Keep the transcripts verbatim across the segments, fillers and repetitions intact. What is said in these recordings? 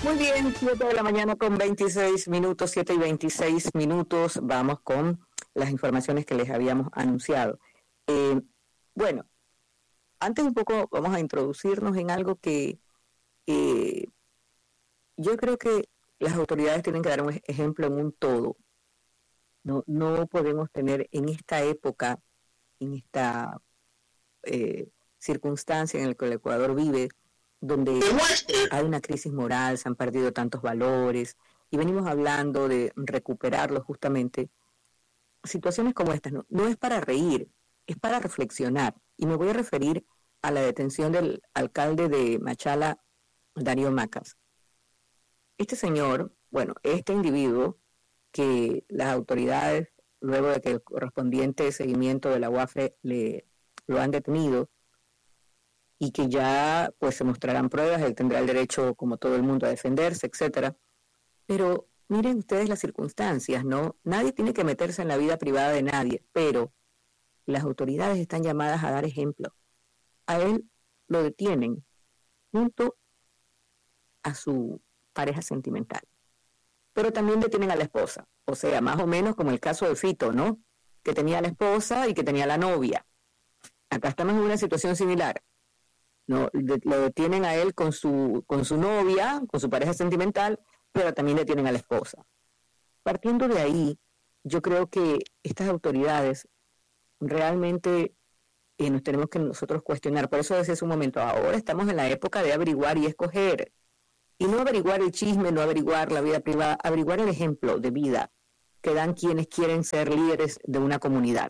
Muy bien, siete de la mañana con veintiséis minutos, siete y veintiséis minutos. Vamos con las informaciones que les habíamos anunciado. Eh, bueno, antes un poco vamos a introducirnos en algo que eh, yo creo que las autoridades tienen que dar un ejemplo en un todo. No, no podemos tener en esta época, en esta eh, circunstancia en la que el Ecuador vive, donde hay una crisis moral, se han perdido tantos valores, y venimos hablando de recuperarlos justamente. Situaciones como estas no, no es para reír, es para reflexionar. Y me voy a referir a la detención del alcalde de Machala, Darío Macas. Este señor, bueno, este individuo que las autoridades, luego de que el correspondiente seguimiento de la U A F R E le, lo han detenido, y que ya pues se mostrarán pruebas, él tendrá el derecho, como todo el mundo, a defenderse, etcétera. Pero miren ustedes las circunstancias, ¿no? Nadie tiene que meterse en la vida privada de nadie, pero las autoridades están llamadas a dar ejemplo. A él lo detienen junto a su pareja sentimental. Pero también detienen a la esposa, o sea, más o menos como el caso de Fito, ¿no? Que tenía a la esposa y que tenía a la novia. Acá estamos en una situación similar. No, de, lo detienen a él con su, con su novia, con su pareja sentimental, pero también detienen a la esposa. Partiendo de ahí, yo creo que estas autoridades realmente eh, nos tenemos que nosotros cuestionar. Por eso decía hace un momento, ahora estamos en la época de averiguar y escoger. Y no averiguar el chisme, no averiguar la vida privada, averiguar el ejemplo de vida que dan quienes quieren ser líderes de una comunidad.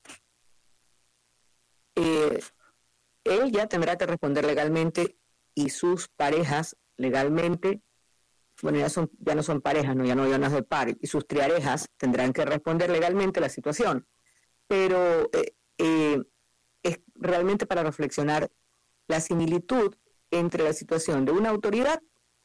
Eh, él ya tendrá que responder legalmente y sus parejas legalmente, bueno, ya, son, ya no son parejas, no, ya no, ya no es de par, y sus triarejas tendrán que responder legalmente la situación. Pero eh, eh, es realmente para reflexionar la similitud entre la situación de una autoridad,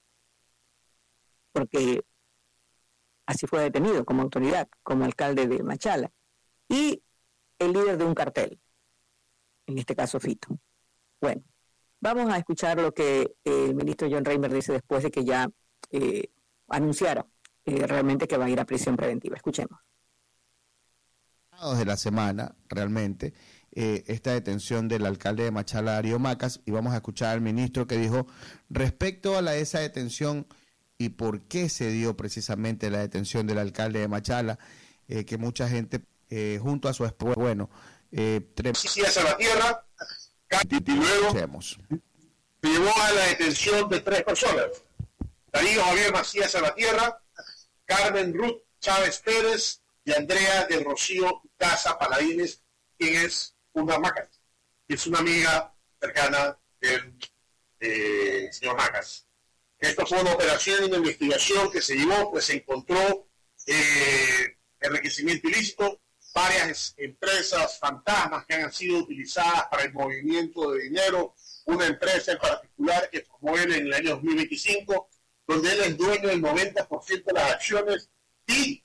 porque así fue detenido como autoridad, como alcalde de Machala, y el líder de un cartel, en este caso Fito. Bueno, vamos a escuchar lo que el ministro John Reymer dice después de que ya eh, anunciara eh, realmente que va a ir a prisión preventiva. Escuchemos. De la semana, realmente, eh, esta detención del alcalde de Machala, Darío Macas, y vamos a escuchar al ministro que dijo respecto a la, esa detención y por qué se dio precisamente la detención del alcalde de Machala, eh, que mucha gente eh, junto a su esposa, bueno, eh, tre- sí, hacia la tierra, y luego escuchemos. llevó a la detención de tres personas: Darío Javier Macías Salvatierra, Carmen Ruth Chávez Pérez y Andrea del Rocío Casa Paladines, quien es una Macas, que es una amiga cercana del eh, señor Macas. Esto fue una operación, una investigación que se llevó, pues se encontró eh, enriquecimiento ilícito, varias empresas fantasmas que han sido utilizadas para el movimiento de dinero, una empresa en particular que formó él en el año dos mil veinticinco, donde él es dueño del noventa por ciento de las acciones y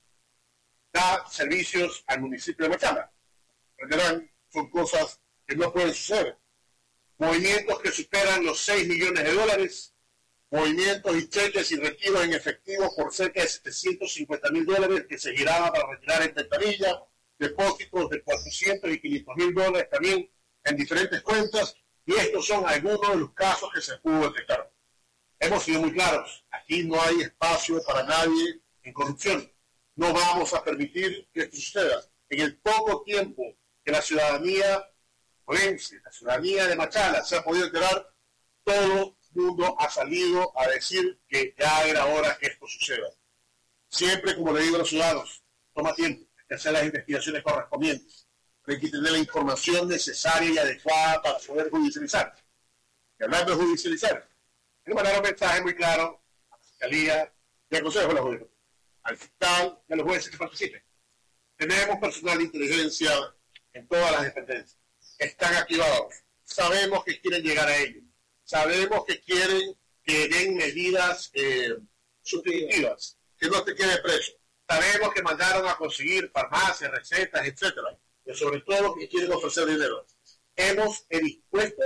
da servicios al municipio de Machala. ¿Entenderán? Son cosas que no pueden suceder. Movimientos que superan los seis millones de dólares, movimientos y cheques y retiros en efectivo por cerca de setecientos cincuenta mil dólares que se giraban para retirar en ventanilla, depósitos de cuatrocientos y quinientos mil dólares también en diferentes cuentas, y estos son algunos de los casos que se pudo detectar. Hemos sido muy claros, aquí no hay espacio para nadie en corrupción. No vamos a permitir que esto suceda. En el poco tiempo que la ciudadanía forense, la ciudadanía de Machala se ha podido enterar, todo el mundo ha salido a decir que ya era hora que esto suceda. Siempre, como le digo a los ciudadanos, toma tiempo, hay que hacer las investigaciones correspondientes, hay que tener la información necesaria y adecuada para poder judicializar. Y hablando de judicializar, hay que mandar un mensaje muy claro a la Fiscalía y al Consejo de la Judicatura, al fiscal y a los jueces que participen. Tenemos personal de inteligencia en todas las dependencias. Están activados. Sabemos que quieren llegar a ellos. Sabemos que quieren que den medidas eh, sustitutivas, que no te quede preso. Sabemos que mandaron a conseguir farmacias, recetas, etcétera. Y sobre todo que quieren ofrecer dinero. Hemos dispuesto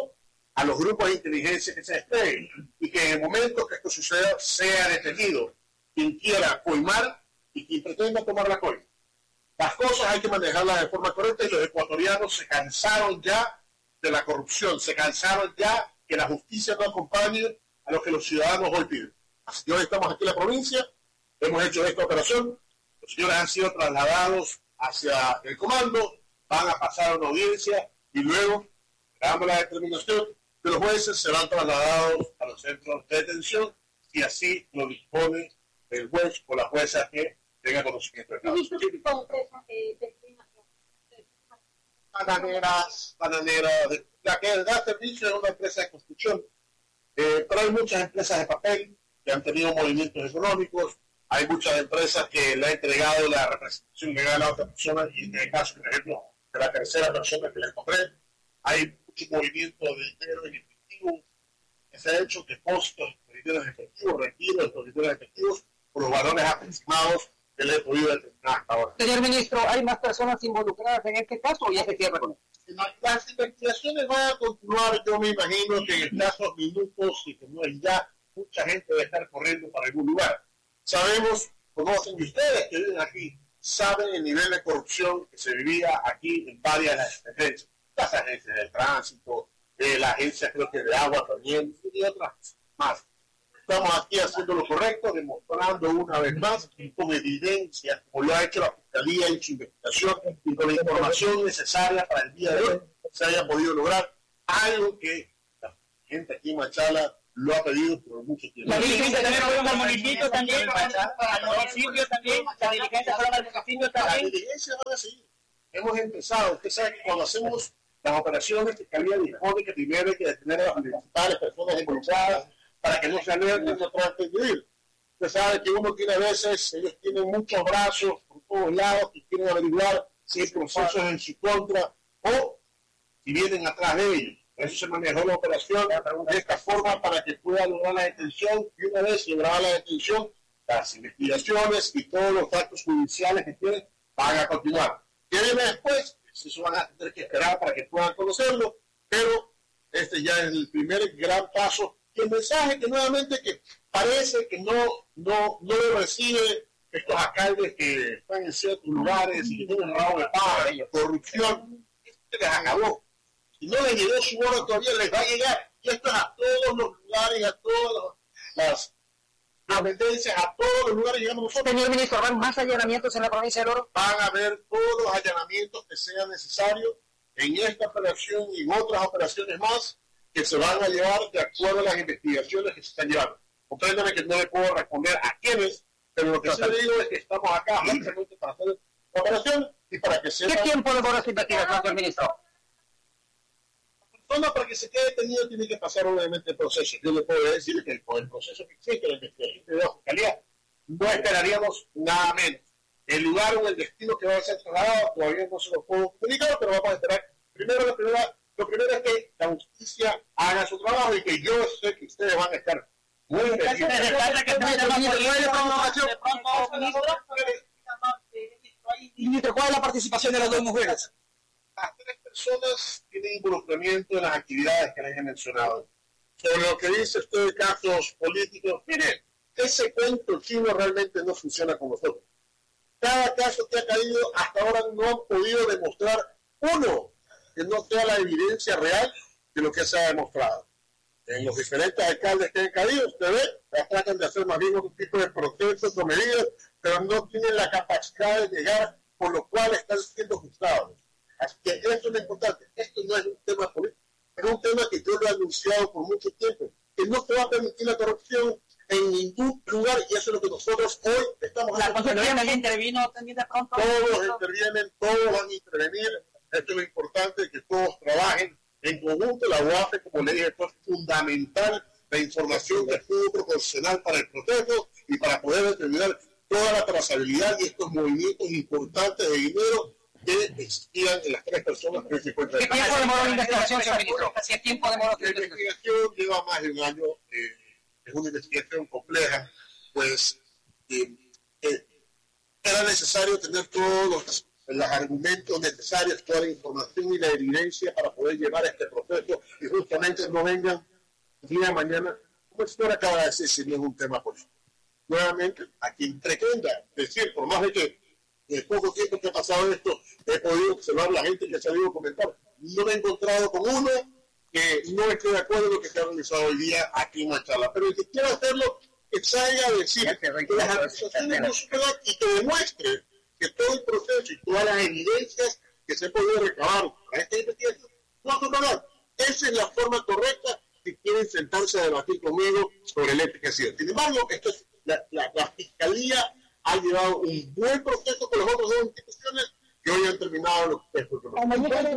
a los grupos de inteligencia que se despleguen y que en el momento que esto suceda sea detenido quien quiera coimar y quien pretenda tomar la coima. Las cosas hay que manejarlas de forma correcta y los ecuatorianos se cansaron ya de la corrupción, se cansaron ya que la justicia no acompañe a lo que los ciudadanos hoy piden. Así que hoy estamos aquí en la provincia, hemos hecho esta operación, los señores han sido trasladados hacia el comando, van a pasar a una audiencia y luego, damos la determinación de los jueces, serán trasladados a los centros de detención y así lo dispone el juez o la jueza que tenga conocimiento de caso. Bananeras, bananeras, la que da servicio es una empresa de construcción, eh, pero hay muchas empresas de papel que han tenido movimientos económicos, hay muchas empresas que le han entregado la representación legal a otra persona y en el caso, por ejemplo, de la tercera persona que le compré, hay mucho movimiento de dinero en efectivo que se ha hecho, depósitos de dinero en efectivo, retiros de dinero en efectivos por los valores aproximados que le he podido determinar hasta ahora. Señor ministro, ¿hay más personas involucradas en este caso o ya se cierra con esto? Las investigaciones van a continuar, yo me imagino que en escasos minutos y que no hay ya mucha gente debe estar corriendo para algún lugar. Sabemos, conocen ustedes que viven aquí, saben el nivel de corrupción que se vivía aquí en varias de las agencias, las agencias del tránsito, eh, la agencia creo que de agua también, y otras más. Estamos aquí haciendo lo correcto, demostrando una vez más, con evidencia, como lo ha hecho la Fiscalía en su investigación, y con la información necesaria para el día de hoy, se haya podido lograr algo que la gente aquí en Machala lo ha pedido por mucho tiempo. La diligencia también fueron al municipio también, al municipio también, la diligencia fueron al municipio también. La diligencia va a seguir. Hemos empezado, usted sabe que cuando hacemos las operaciones, Fiscalía dispone que primero hay que detener a las principales personas involucradas para que no se alerten no traten de ir. Usted sabe que uno tiene a veces, ellos tienen muchos brazos por todos lados que quieren averiguar si hay procesos en su contra o si vienen atrás de ellos. Por eso se manejó la operación de esta forma para que pueda lograr la detención y una vez lograda la detención, las investigaciones y todos los actos judiciales que tienen van a continuar. ¿Qué viene después? Eso van a tener que esperar para que puedan conocerlo, pero este ya es el primer gran paso. Y el mensaje que nuevamente que parece que no, no, no lo recibe estos alcaldes que están en ciertos lugares y que tienen rabo de paga, corrupción, se les acabó. Si no les llegó su hora todavía, les va a llegar. Y esto es a todos los lugares, a todas las dependencias, a todos los lugares llegamos nosotros. Señor ministro, ¿habrán más allanamientos en la provincia del Oro? Van a haber todos los allanamientos que sean necesarios en esta operación y en otras operaciones más que se van a llevar de acuerdo a las investigaciones que se están llevando. Compréndame que no le puedo responder a quiénes, pero lo que sí le digo es que estamos acá justamente para hacer la operación y para que sepan... ¿Qué tiempo demora esta investigación, señor ministro? La persona para que se quede detenido tiene que pasar obviamente el proceso. Yo le puedo decir que con el proceso que existe, la investigación de la Fiscalía, no esperaríamos nada menos. El lugar o el destino que va a ser trasladado todavía no se lo puedo comunicar, pero vamos a esperar. Primero, lo primero, lo primero es que la justicia haga su trabajo y que yo sé que ustedes van a estar muy pendientes. Ministro, ¿cuál es la participación de las dos mujeres? Las tres personas tienen involucramiento en las actividades que les he mencionado. Sobre lo que dice usted de casos políticos, mire, ese cuento chino realmente no funciona con nosotros. Cada caso que ha caído hasta ahora no han podido demostrar, uno, que no sea la evidencia real de lo que se ha demostrado. En los diferentes alcaldes que han caído, usted ve, ya tratan de hacer más bien un tipo de procesos o medidas, pero no tienen la capacidad de llegar, por lo cual están siendo juzgados. Así que esto es lo importante. Esto no es un tema político, es un tema que yo lo he anunciado por mucho tiempo, que no se va a permitir la corrupción en ningún lugar, y eso es lo que nosotros hoy estamos haciendo. La Consejería también intervino también de pronto. Todos intervienen, todos van a intervenir. Esto es lo importante, que todos trabajen en conjunto. La U A F E, como le dije, esto es fundamental, la información que estuvo proporcional para el proceso y para poder determinar toda la trazabilidad y estos movimientos importantes de dinero que existían en las tres personas que se encuentran. ¿Qué tiempo demoró la investigación, señor ministro? ¿Qué tiempo demoró la investigación? Lleva más de un año, eh, es una investigación compleja, pues eh, eh, era necesario tener todos los los argumentos necesarios, toda la información y la evidencia para poder llevar este proceso y justamente no vengan día de mañana, como el señor acaba de decir, si no es un tema político. Nuevamente, a quien pretenda decir, por más de que en poco tiempo que ha pasado esto, he podido observar la gente que se ha ido a comentar, no me he encontrado con uno que no esté de acuerdo con lo que se ha realizado hoy día aquí en Machala. Pero el que quiera hacerlo, que salga a decir que las acusaciones no superan y que demuestre que todo el proceso y todas las evidencias que se han podido recabar a esta investigación no son verdad. Esa es la forma correcta si quieren sentarse a debatir conmigo sobre el ética. Sin embargo, esto es, la, la, la Fiscalía ha llevado un buen proceso con las otras dos instituciones que hoy han terminado los textos. Al momento de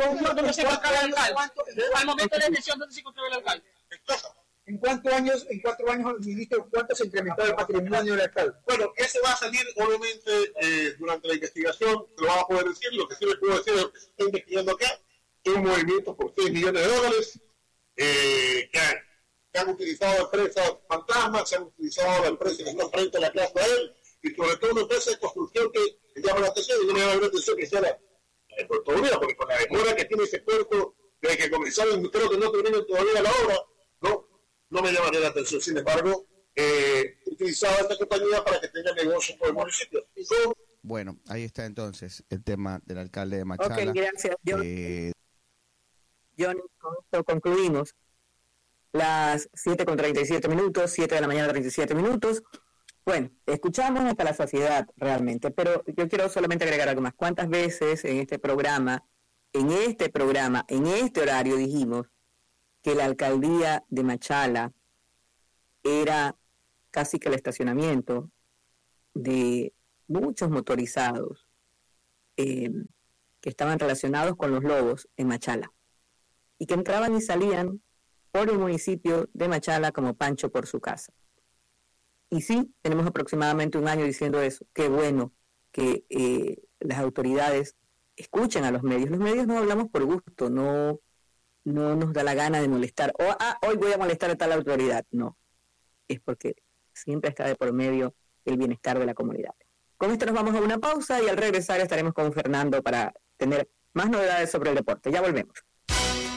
la detención, ¿dónde se encontraba el alcalde? En casa. ¿En cuántos años, en cuatro años, ministro, cuánto se incrementó el patrimonio del alcalde? Bueno, ese va a salir, obviamente, eh, durante la investigación, se lo va a poder decir. Lo que sí les puedo decir es que estoy investigando acá, es un movimiento por seis millones de dólares, eh, que, han, que han utilizado empresas fantasmas, se han utilizado la empresa que está frente a la casa de él, y sobre todo una empresa de construcción que me llama la atención, y no me llama la atención que sea la de Puerto Rico, porque con la demora que tiene ese puerto, desde que comenzaron, creo que no terminan todavía la obra, no, no me llamaría la atención. Sin embargo, eh, utilizaba esta compañía para que tenga negocios por el municipio. Y son... Bueno, ahí está entonces el tema del alcalde de Machala. Ok, gracias. John, eh... John, con esto concluimos las siete con treinta y siete minutos, siete de la mañana, treinta y siete minutos. Bueno, escuchamos hasta la saciedad realmente, pero yo quiero solamente agregar algo más. ¿Cuántas veces en este programa, en este programa, en este horario dijimos que la alcaldía de Machala era casi que el estacionamiento de muchos motorizados eh, que estaban relacionados con los lobos en Machala y que entraban y salían por el municipio de Machala como Pancho por su casa? Y sí, tenemos aproximadamente un año diciendo eso. Qué bueno que eh, las autoridades escuchen a los medios. Los medios no hablamos por gusto, no, no nos da la gana de molestar. O, ah, hoy voy a molestar a tal autoridad. No, es porque siempre está de por medio el bienestar de la comunidad. Con esto nos vamos a una pausa y al regresar estaremos con Fernando para tener más novedades sobre el deporte. Ya volvemos.